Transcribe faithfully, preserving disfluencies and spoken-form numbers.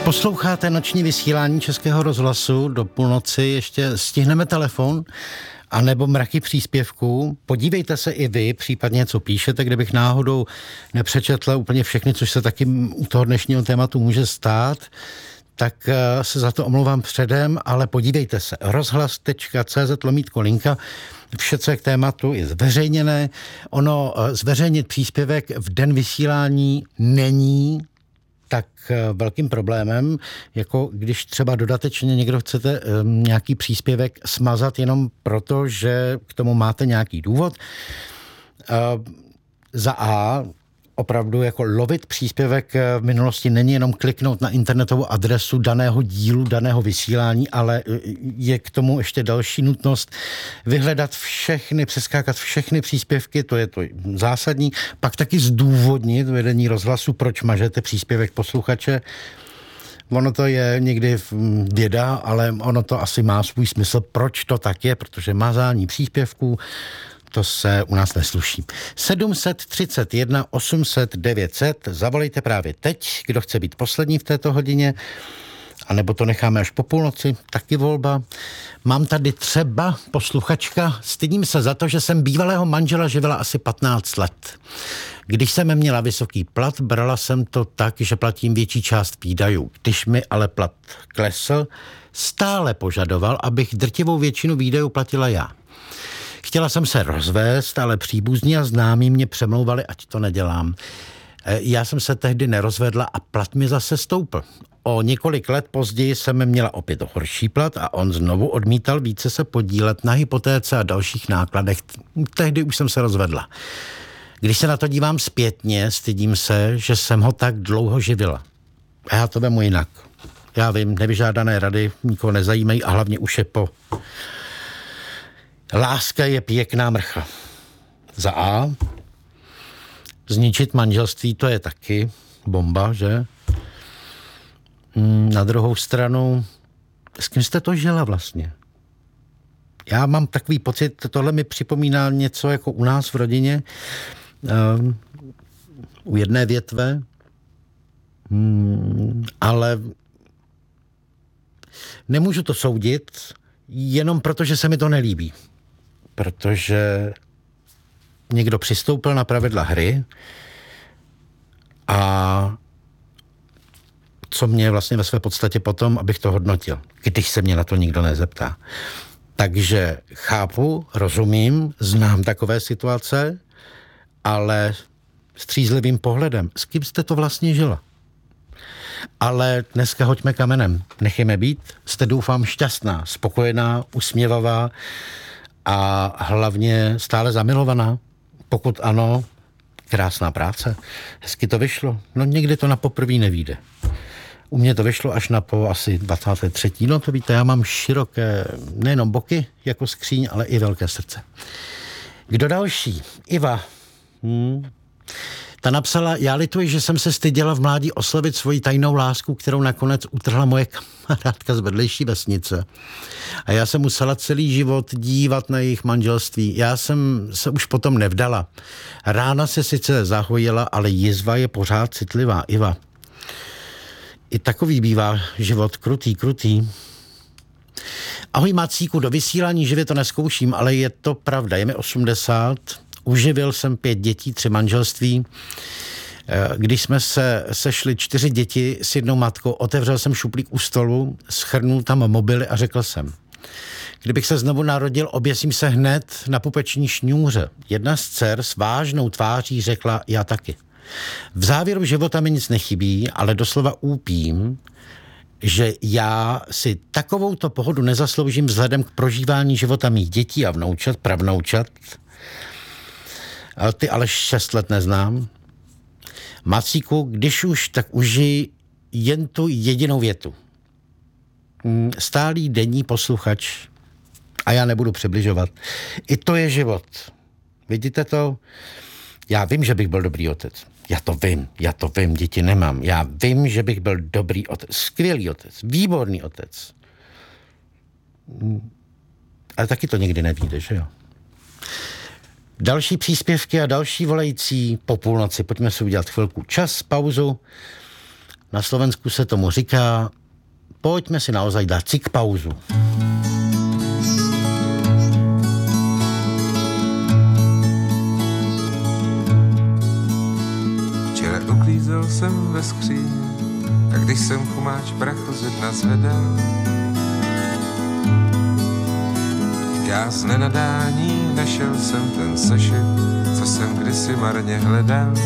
Posloucháte noční vysílání Českého rozhlasu, do půlnoci ještě stihneme telefon, anebo mraky příspěvků. Podívejte se i vy, případně co píšete, kdybych náhodou nepřečetl úplně všechny, což se taky u toho dnešního tématu může stát, tak se za to omlouvám předem, ale podívejte se. rozhlas tečka cé zet lomítko linka, vše, co je k tématu, je zveřejněné. Ono zveřejnit příspěvek v den vysílání není tak velkým problémem, jako když třeba dodatečně někdo chcete um, nějaký příspěvek smazat jenom proto, že k tomu máte nějaký důvod. Uh, za A, opravdu jako lovit příspěvek v minulosti není jenom kliknout na internetovou adresu daného dílu, daného vysílání, ale je k tomu ještě další nutnost vyhledat všechny, přeskákat všechny příspěvky, to je to zásadní, pak taky zdůvodnit vedení rozhlasu, proč mažete příspěvek posluchače. Ono to je někdy věda, ale ono to asi má svůj smysl, proč to tak je, protože mazání příspěvků to se u nás nesluší. sedm set třicet jedna osm set devět set, zavolejte právě teď, kdo chce být poslední v této hodině, anebo to necháme až po půlnoci, taky volba. Mám tady třeba posluchačka, stydím se za to, že jsem bývalého manžela živila asi patnáct let. Když jsem měla vysoký plat, brala jsem to tak, že platím větší část výdajů. Když mi ale plat klesl, stále požadoval, abych drtivou většinu výdajů platila já. Chtěla jsem se rozvést, ale příbuzní a známí mě přemlouvali, ať to nedělám. Já jsem se tehdy nerozvedla a plat mi zase stoupl. O několik let později jsem měla opět horší plat a on znovu odmítal více se podílet na hypotéce a dalších nákladech. Tehdy už jsem se rozvedla. Když se na to dívám zpětně, stydím se, že jsem ho tak dlouho živila. A já to vemu jinak. Já vím, nevyžádané rady nikoho nezajímají a hlavně už je po... Láska je pěkná mrcha. Za A. Zničit manželství, to je taky bomba, že? Na druhou stranu, s kým jste to žila vlastně? Já mám takový pocit, tohle mi připomíná něco jako u nás v rodině, um, u jedné větve, um, ale nemůžu to soudit, jenom proto, že se mi to nelíbí. Protože někdo přistoupil na pravidla hry a co mě vlastně ve své podstatě potom, abych to hodnotil, když se mě na to nikdo nezeptá. Takže chápu, rozumím, znám takové situace, ale střízlivým pohledem, s kým jste to vlastně žila? Ale dneska hoďme kamenem, nechejme být, jste doufám šťastná, spokojená, usměvavá, a hlavně stále zamilovaná. Pokud ano, krásná práce. Hezky to vyšlo. No někdy to na poprvé nevyjde. U mě to vyšlo až na po asi dvacáté třetí No to víte, já mám široké nejenom boky jako skříň, ale i velké srdce. Kdo další? Iva. Hmm. Ta napsala, já lituji, že jsem se styděla v mládí oslovit svoji tajnou lásku, kterou nakonec utrhla moje kamarádka z vedlejší vesnice. A já jsem musela celý život dívat na jejich manželství. Já jsem se už potom nevdala. Rána se sice zahojila, ale jizva je pořád citlivá. Iva. I takový bývá život krutý, krutý. Ahoj Macíku, do vysílání živě to neskouším, ale je to pravda, je mi osmdesát. Uživil jsem pět dětí, tři manželství. Když jsme se sešli čtyři děti s jednou matkou, otevřel jsem šuplík u stolu, schrnul tam mobily a řekl jsem, kdybych se znovu narodil, oběsím se hned na pupeční šňůře. Jedna z dcer s vážnou tváří řekla, já taky. V závěru života mi nic nechybí, ale doslova úpím, že já si takovouto pohodu nezasloužím vzhledem k prožívání života mých dětí a vnoučat, pravnoučat. Ty ale šest let neznám. Macíku, když už, tak užij jen tu jedinou větu. Stálý denní posluchač a já nebudu přibližovat. I to je život. Vidíte to? Já vím, že bych byl dobrý otec. Já to vím, já to vím, děti nemám. Já vím, že bych byl dobrý otec, skvělý otec, výborný otec. Ale taky to někdy nevíde, že jo? Další příspěvky a další volající po půlnoci. Pojďme si udělat chvilku čas, pauzu Na Slovensku se tomu říká, pojďme si naozaj dát cik pauzu. Včera uklízel jsem ve skříni, a když jsem chumáč prachu ze dna zvedal, já z nenadání našel jsem ten sešit, co jsem kdysi marně hledal.